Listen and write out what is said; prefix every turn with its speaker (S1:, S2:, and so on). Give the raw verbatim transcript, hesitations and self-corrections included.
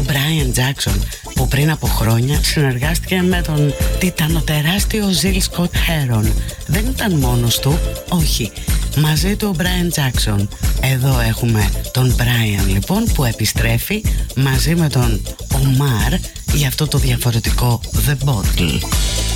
S1: Brian Jackson, που πριν από χρόνια συνεργάστηκε με τον τιτανοτεράστιο Ζιλ Σκοτ Χέρον. Δεν ήταν μόνος του, όχι, μαζί του ο Brian Jackson. Εδώ έχουμε τον Brian λοιπόν που επιστρέφει μαζί με τον Omar για αυτό το διαφορετικό The Bottle.